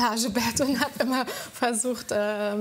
Massagebett und hat immer versucht,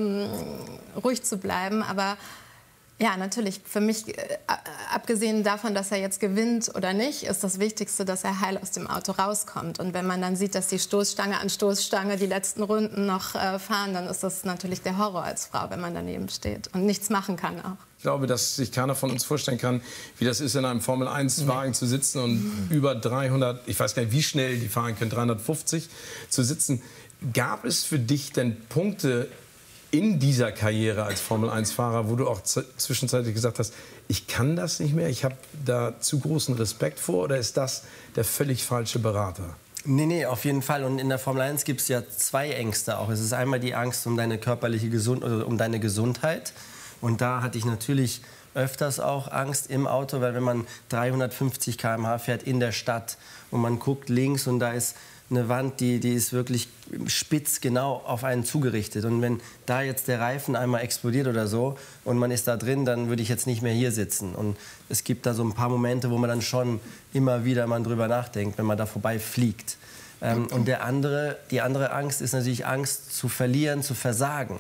ruhig zu bleiben. Aber ja, natürlich, für mich, abgesehen davon, dass er jetzt gewinnt oder nicht, ist das Wichtigste, dass er heil aus dem Auto rauskommt. Und wenn man dann sieht, dass die Stoßstange an Stoßstange die letzten Runden noch fahren, dann ist das natürlich der Horror als Frau, wenn man daneben steht und nichts machen kann auch. Ich glaube, dass sich keiner von uns vorstellen kann, wie das ist, in einem Formel-1-Wagen zu sitzen und über 300, ich weiß gar nicht, wie schnell die fahren können, 350 zu sitzen. Gab es für dich denn Punkte in dieser Karriere als Formel-1-Fahrer, wo du auch zwischenzeitlich gesagt hast, ich kann das nicht mehr, ich habe da zu großen Respekt vor, oder ist das der völlig falsche Berater? Nee, auf jeden Fall. Und in der Formel 1 gibt es ja zwei Ängste auch. Es ist einmal die Angst um deine körperliche Gesundheit, oder um deine Gesundheit. Und da hatte ich natürlich öfters auch Angst im Auto, weil wenn man 350 km/h fährt in der Stadt und man guckt links und da ist eine Wand, die ist wirklich spitz genau auf einen zugerichtet. Und wenn da jetzt der Reifen einmal explodiert oder so und man ist da drin, dann würde ich jetzt nicht mehr hier sitzen. Und es gibt da so ein paar Momente, wo man dann schon immer wieder mal drüber nachdenkt, wenn man da vorbei fliegt. Und die andere Angst ist natürlich Angst zu verlieren, zu versagen.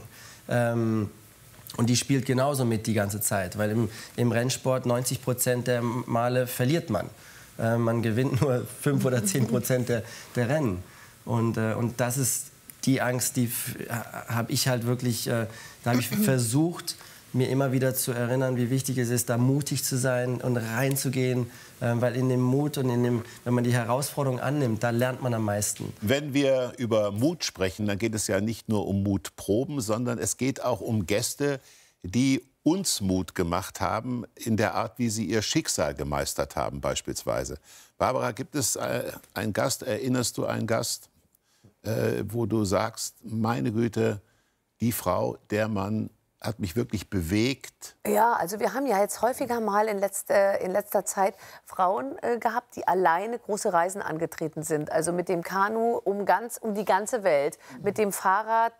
Und die spielt genauso mit die ganze Zeit, weil im Rennsport 90% der Male verliert man. Man gewinnt nur 5 oder 10% der Rennen. Und das ist die Angst, die habe ich halt wirklich, da habe ich versucht, mir immer wieder zu erinnern, wie wichtig es ist, da mutig zu sein und reinzugehen. Weil in dem Mut und wenn man die Herausforderung annimmt, da lernt man am meisten. Wenn wir über Mut sprechen, dann geht es ja nicht nur um Mutproben, sondern es geht auch um Gäste, die uns Mut gemacht haben in der Art, wie sie ihr Schicksal gemeistert haben, beispielsweise. Barbara, gibt es einen Gast, erinnerst du einen Gast, wo du sagst, meine Güte, die Frau, der Mann hat mich wirklich bewegt? Ja, also wir haben ja jetzt häufiger mal in letzter Zeit Frauen gehabt, die alleine große Reisen angetreten sind. Also mit dem Kanu um die ganze Welt, mit dem Fahrrad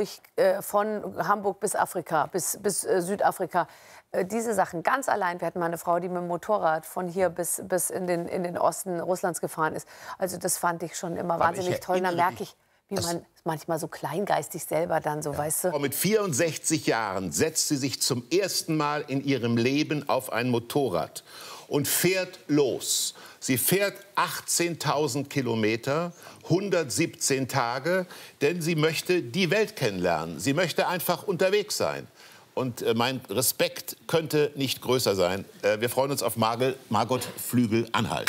von Hamburg bis Afrika, bis Südafrika. Diese Sachen ganz allein. Wir hatten mal eine Frau, die mit dem Motorrad von hier bis in den Osten Russlands gefahren ist. Also das fand ich schon immer wahnsinnig toll. Da merke ich, wie man manchmal so kleingeistig selber dann so, weißt du. Mit 64 Jahren setzt sie sich zum ersten Mal in ihrem Leben auf ein Motorrad und fährt los. Sie fährt 18.000 Kilometer, 117 Tage, denn sie möchte die Welt kennenlernen. Sie möchte einfach unterwegs sein. Und mein Respekt könnte nicht größer sein. Wir freuen uns auf Margot Flügel-Anhalt.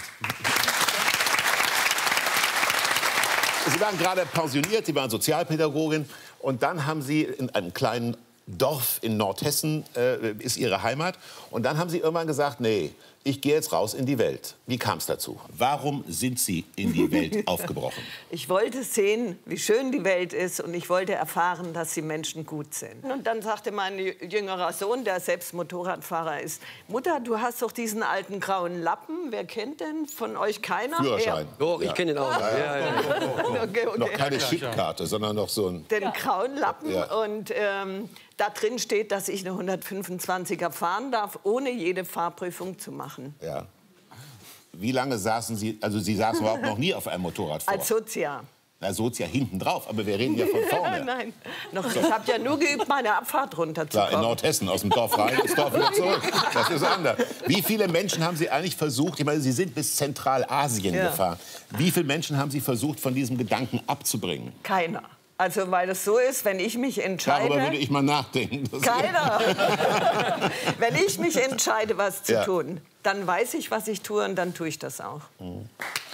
Sie waren gerade pensioniert, Sie waren Sozialpädagogin. Und dann haben Sie in einem kleinen Dorf in Nordhessen, ist Ihre Heimat. Und dann haben Sie irgendwann gesagt, nee, ich gehe jetzt raus in die Welt. Wie kam es dazu? Warum sind Sie in die Welt aufgebrochen? Ich wollte sehen, wie schön die Welt ist, und ich wollte erfahren, dass die Menschen gut sind. Und dann sagte mein jüngerer Sohn, der selbst Motorradfahrer ist, Mutter, du hast doch diesen alten grauen Lappen. Wer kennt den? Von euch keiner? Führerschein. Doch, ich kenne den auch. Okay. Noch keine Chipkarte, sondern noch so ein... Den grauen Lappen. Ja. Und da drin steht, dass ich eine 125er fahren darf, ohne jede Fahrprüfung zu machen. Ja. Wie lange saßen Sie, also Sie saßen überhaupt noch nie auf einem Motorrad vor? Als Sozia. Na, Sozia hinten drauf, aber wir reden ja von vorne. Nein, ich habe ja nur geübt, meine Abfahrt runterzukommen. Klar, in Nordhessen, aus dem Dorf rein, ins Dorf wieder zurück. Das ist anders. Wie viele Menschen haben Sie eigentlich versucht, ich meine, Sie sind bis Zentralasien gefahren. Wie viele Menschen haben Sie versucht, von diesem Gedanken abzubringen? Keiner. Also, weil es so ist, wenn ich mich entscheide... Darüber würde ich mal nachdenken. Keiner. Wenn ich mich entscheide, was zu tun, dann weiß ich, was ich tue, und dann tue ich das auch. Julian,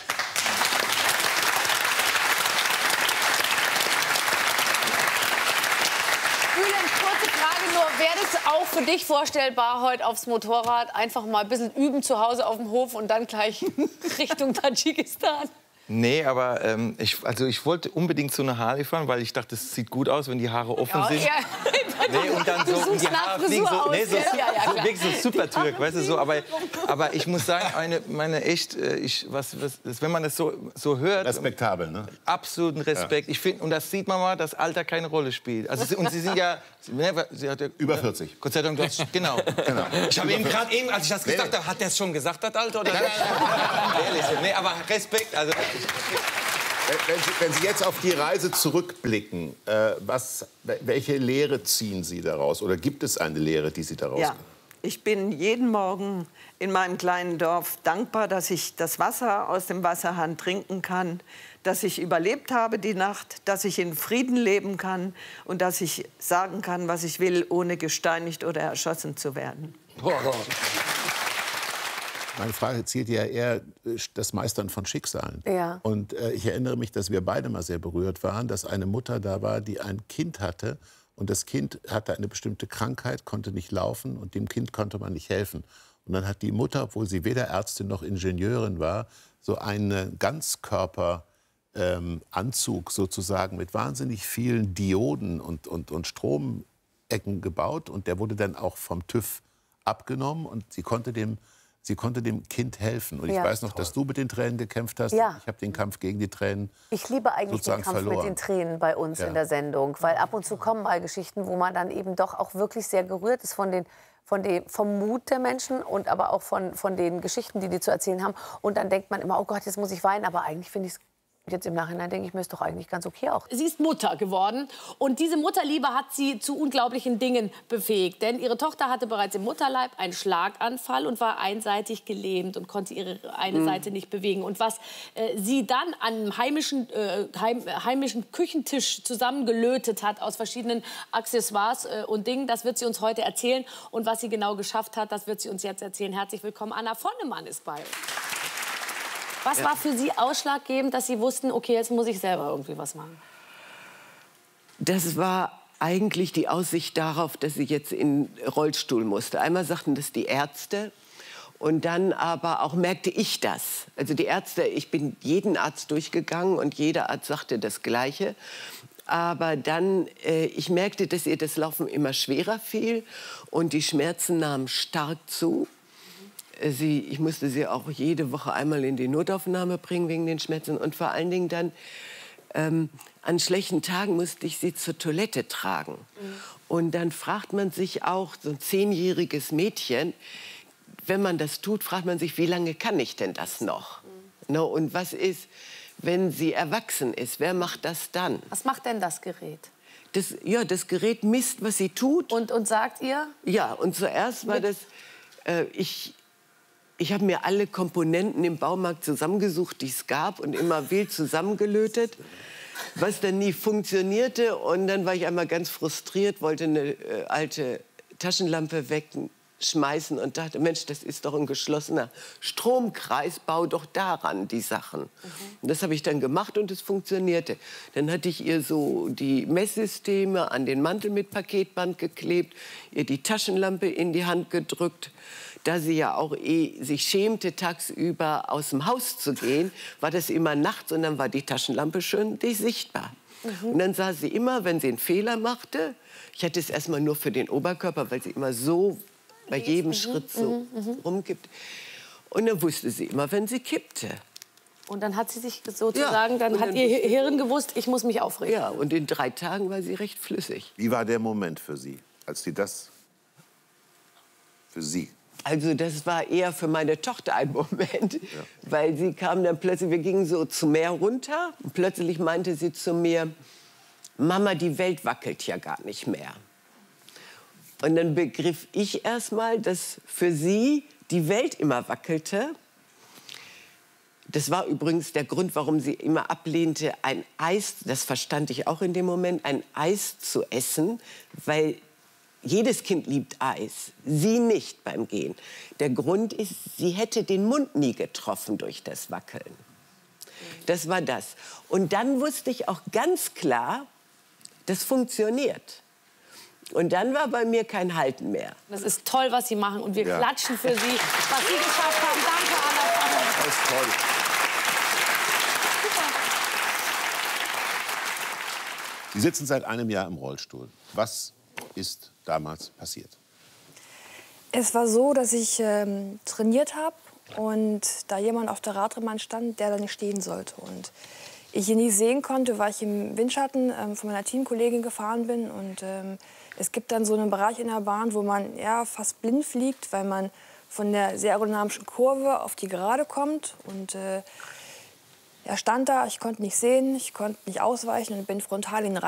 kurze Frage nur. Wäre das auch für dich vorstellbar, heute aufs Motorrad einfach mal ein bisschen üben zu Hause auf dem Hof und dann gleich Richtung Tadschikistan? Nee, aber ich wollte unbedingt so eine Harley fahren, weil ich dachte, es sieht gut aus, wenn die Haare offen sind. Ja. Nee, und dann so, die Haare fliegen so, nee, so wirklich so super Türk, weißt du, so. Aber ich muss sagen, wenn man das so hört... Respektabel, ne? Absoluten Respekt. Ja. Ich finde, und das sieht man mal, dass Alter keine Rolle spielt. Also, und Sie sind ja... Sie hat ja über 40. Gott sei Dank, genau. Ich habe gerade eben, als ich das gesagt habe, hat der es schon gesagt, das Alter? Oder? Nein. Nee, aber Respekt, also... Wenn Sie jetzt auf die Reise zurückblicken, welche Lehre ziehen Sie daraus? Oder gibt es eine Lehre, die Sie daraus ziehen? Ich bin jeden Morgen in meinem kleinen Dorf dankbar, dass ich das Wasser aus dem Wasserhahn trinken kann, dass ich überlebt habe die Nacht, dass ich in Frieden leben kann und dass ich sagen kann, was ich will, ohne gesteinigt oder erschossen zu werden. Meine Frage zielt ja eher das Meistern von Schicksalen. Ja. Und ich erinnere mich, dass wir beide mal sehr berührt waren, dass eine Mutter da war, die ein Kind hatte. Und das Kind hatte eine bestimmte Krankheit, konnte nicht laufen und dem Kind konnte man nicht helfen. Und dann hat die Mutter, obwohl sie weder Ärztin noch Ingenieurin war, so einen Ganzkörperanzug sozusagen mit wahnsinnig vielen Dioden und Stromecken gebaut. Und der wurde dann auch vom TÜV abgenommen und sie konnte dem Kind helfen. Und ich weiß noch, dass du mit den Tränen gekämpft hast. Ja. Ich habe den Kampf gegen die Tränen Ich liebe eigentlich den Kampf verloren. mit den Tränen bei uns in der Sendung. Weil ab und zu kommen mal Geschichten, wo man dann eben doch auch wirklich sehr gerührt ist vom Mut der Menschen und aber auch von den Geschichten, die zu erzählen haben. Und dann denkt man immer, oh Gott, jetzt muss ich weinen. Aber eigentlich finde ich es jetzt im Nachhinein, denke ich mir, ist doch eigentlich ganz okay auch. Sie ist Mutter geworden und diese Mutterliebe hat sie zu unglaublichen Dingen befähigt. Denn ihre Tochter hatte bereits im Mutterleib einen Schlaganfall und war einseitig gelähmt und konnte ihre eine Seite nicht bewegen. Und was sie dann an heimischen Küchentisch zusammengelötet hat aus verschiedenen Accessoires und Dingen, das wird sie uns heute erzählen. Und was sie genau geschafft hat, das wird sie uns jetzt erzählen. Herzlich willkommen, Anna Vonnemann ist bei uns. Was war für Sie ausschlaggebend, dass Sie wussten, okay, jetzt muss ich selber irgendwie was machen? Das war eigentlich die Aussicht darauf, dass ich jetzt in den Rollstuhl musste. Einmal sagten das die Ärzte und dann aber auch merkte ich das. Also die Ärzte, ich bin jeden Arzt durchgegangen und jeder Arzt sagte das Gleiche. Aber dann, ich merkte, dass ihr das Laufen immer schwerer fiel und die Schmerzen nahmen stark zu. Ich musste sie auch jede Woche einmal in die Notaufnahme bringen wegen den Schmerzen. Und vor allen Dingen dann, an schlechten Tagen musste ich sie zur Toilette tragen. Und dann fragt man sich auch, so ein 10-jähriges Mädchen, wenn man das tut, fragt man sich, wie lange kann ich denn das noch? No, und was ist, wenn sie erwachsen ist? Wer macht das dann? Was macht denn das Gerät? Das Gerät misst, was sie tut. Und sagt ihr? Ja, und zuerst war das, ich habe mir alle Komponenten im Baumarkt zusammengesucht, die es gab, und immer wild zusammengelötet, was dann nie funktionierte. Und dann war ich einmal ganz frustriert, wollte eine alte Taschenlampe wegschmeißen und dachte, Mensch, das ist doch ein geschlossener Stromkreis, bau doch daran die Sachen. Und das habe ich dann gemacht und es funktionierte. Dann hatte ich ihr so die Messsysteme an den Mantel mit Paketband geklebt, ihr die Taschenlampe in die Hand gedrückt. Da sie ja auch sich schämte, tagsüber aus dem Haus zu gehen, war das immer nachts und dann war die Taschenlampe schon sichtbar. Und dann sah sie immer, wenn sie einen Fehler machte, ich hatte es erstmal nur für den Oberkörper, weil sie immer so bei jedem Schritt so rumkippt. Und dann wusste sie immer, wenn sie kippte. Und dann hat sie sich sozusagen, dann hat ihr Hirn gewusst, ich muss mich aufregen. Ja, und in 3 Tagen war sie recht flüssig. Wie war der Moment für Sie, als Sie das für Sie? Also das war eher für meine Tochter ein Moment, weil sie kam dann plötzlich, wir gingen so zum Meer runter und plötzlich meinte sie zu mir, Mama, die Welt wackelt ja gar nicht mehr. Und dann begriff ich erst mal, dass für sie die Welt immer wackelte. Das war übrigens der Grund, warum sie immer ablehnte, ein Eis, das verstand ich auch in dem Moment, ein Eis zu essen, weil jedes Kind liebt Eis, sie nicht beim Gehen. Der Grund ist, sie hätte den Mund nie getroffen durch das Wackeln. Das war das. Und dann wusste ich auch ganz klar, das funktioniert. Und dann war bei mir kein Halten mehr. Das ist toll, was Sie machen. Und wir klatschen für Sie, was Sie geschafft haben. Danke, Anna. Das ist toll. Sie sitzen seit einem Jahr im Rollstuhl. Was ist damals passiert? Es war so, dass ich trainiert habe und da jemand auf der Radrennbahn stand, der da nicht stehen sollte. Und ich ihn nicht sehen konnte, weil ich im Windschatten von meiner Teamkollegin gefahren bin. Und es gibt dann so einen Bereich in der Bahn, wo man fast blind fliegt, weil man von der sehr aerodynamischen Kurve auf die Gerade kommt. Und Er stand da, ich konnte nicht sehen, ich konnte nicht ausweichen und bin frontal in ihn